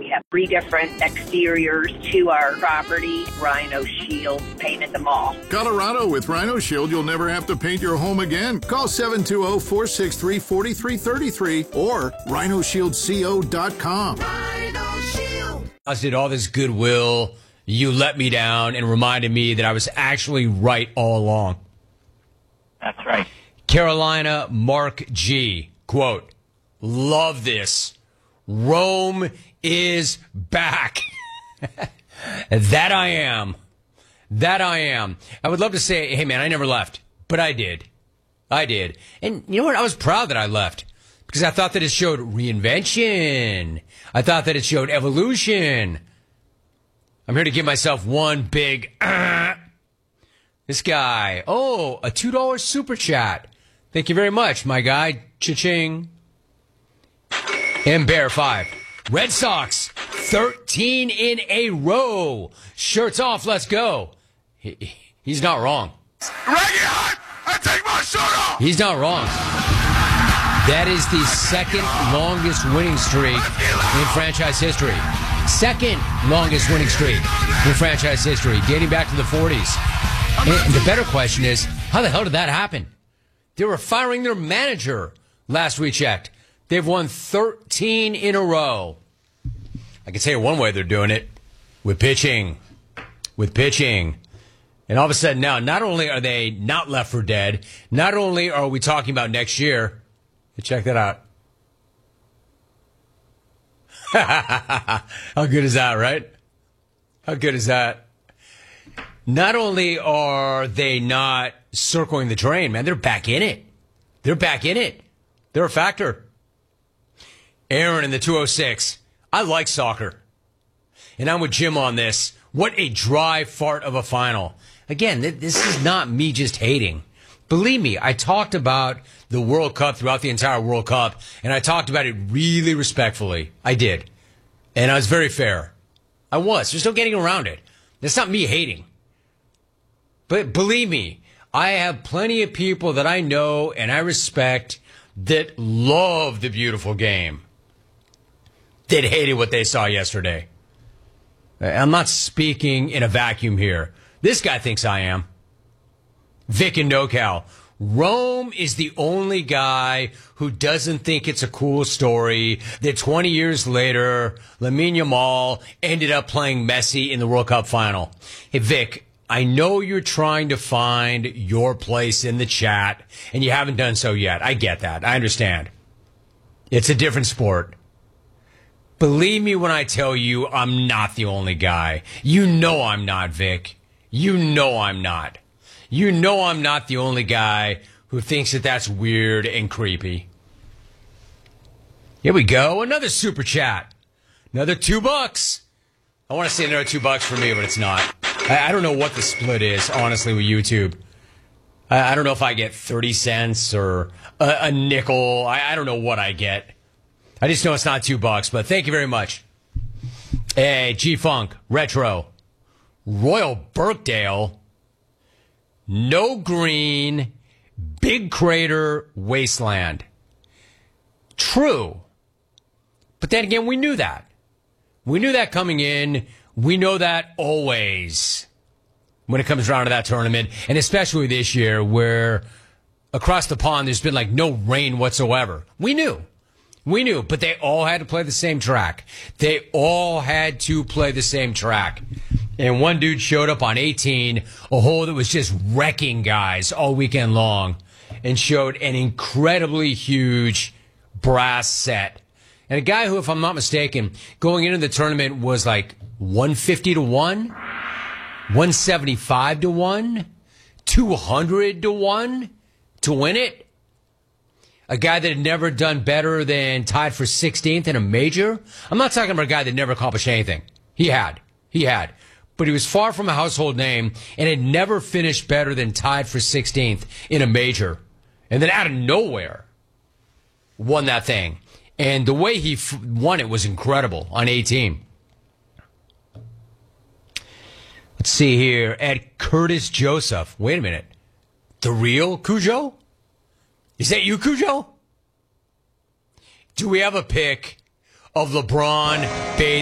We have 3 different exteriors to our property. Rhino Shield painted them all. Colorado, with Rhino Shield, you'll never have to paint your home again. Call 720-463-4333 or rhinoshieldco.com. Rhino Shield. I did all this goodwill. You let me down and reminded me that I was actually right all along. That's right. Carolina Mark G. Quote, love this. Rome is back. That I am. That I am. I would love to say, hey, man, I never left. But I did. I did. And you know what? I was proud that I left. Because I thought that it showed reinvention. I thought that it showed evolution. I'm here to give myself one big, This guy. Oh, a $2 super chat. Thank you very much, my guy. Cha-ching. And Bear 5. Red Sox, 13 in a row. Shirts off, let's go. He's not wrong. I take my shirt off. He's not wrong. That is the second longest winning streak in franchise history. Second longest winning streak in franchise history, dating back to the 40s. And the better question is, how the hell did that happen? They were firing their manager last we checked. They've won 13 in a row. I can tell you one way they're doing it, with pitching. With pitching. And all of a sudden now, not only are they not left for dead, not only are we talking about next year, check that out. How good is that, right? How good is that? Not only are they not circling the drain, man, they're back in it. They're back in it. They're a factor. Aaron in the 206. I like soccer. And I'm with Jim on this. What a dry fart of a final. Again, this is not me just hating. Believe me, I talked about the World Cup throughout the entire World Cup, and I talked about it really respectfully. I did. And I was very fair. I was. There's no getting around it. It's not me hating. But believe me, I have plenty of people that I know and I respect that love the beautiful game, that hated what they saw yesterday. I'm not speaking in a vacuum here. This guy thinks I am. Vic and NoCal. Rome is the only guy who doesn't think it's a cool story that 20 years later, Lamine Yamal ended up playing Messi in the World Cup final. Hey, Vic, I know you're trying to find your place in the chat, and you haven't done so yet. I get that. I understand. It's a different sport. Believe me when I tell you I'm not the only guy. You know I'm not, Vic. You know I'm not. You know I'm not the only guy who thinks that that's weird and creepy. Here we go. Another super chat. Another $2. I want to say another $2 for me, but it's not. I don't know what the split is, honestly, with YouTube. I don't know if I get 30 cents or a nickel. I don't know what I get. I just know it's not $2, but thank you very much. Hey, G-Funk, Retro, Royal Birkdale, No Green, Big Crater, Wasteland. True. But then again, we knew that. We knew that coming in. We know that always when it comes around to that tournament, and especially this year where across the pond there's been like no rain whatsoever. We knew, but they all had to play the same track. They all had to play the same track. And one dude showed up on 18, a hole that was just wrecking guys all weekend long, and showed an incredibly huge brass set. And a guy who, if I'm not mistaken, going into the tournament was like 150 to 1, 175 to 1, 200 to 1 to win it. A guy that had never done better than tied for 16th in a major. I'm not talking about a guy that never accomplished anything. He had. But he was far from a household name and had never finished better than tied for 16th in a major. And then out of nowhere, won that thing. And the way he won it was incredible on 18. Let's see here. At Curtis Joseph. Wait a minute. The real Cujo? Is that you, Cujo? Do we have a pic of LeBron bathing